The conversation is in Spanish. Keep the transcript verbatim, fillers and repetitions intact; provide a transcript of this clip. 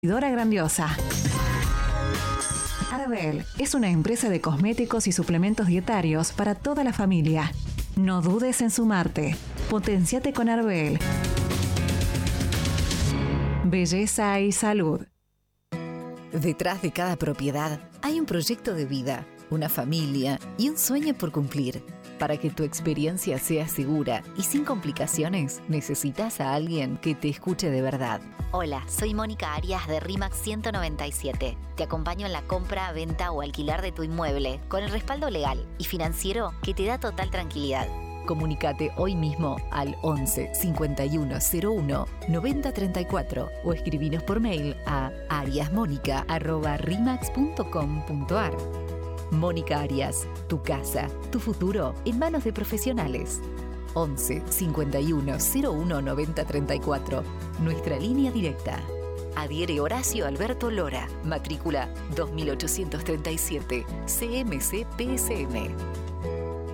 Dora Grandiosa. Arbel es una empresa de cosméticos y suplementos dietarios para toda la familia. No dudes en sumarte. Potenciate con Arbel. Belleza y salud. Detrás de cada propiedad hay un proyecto de vida, una familia y un sueño por cumplir. Para que tu experiencia sea segura y sin complicaciones, necesitas a alguien que te escuche de verdad. Hola, soy Mónica Arias de RIMAX ciento noventa y siete. Te acompaño en la compra, venta o alquiler de tu inmueble con el respaldo legal y financiero que te da total tranquilidad. Comunicate hoy mismo al once cincuenta y uno cero uno noventa treinta y cuatro o escribinos por mail a ariasmonica arroba rimax punto com punto ar. Mónica Arias, tu casa, tu futuro en manos de profesionales. once cincuenta y uno cero uno noventa treinta y cuatro, nuestra línea directa. Adhiere Horacio Alberto Lora, matrícula dos mil ochocientos treinta y siete, C M C P S M.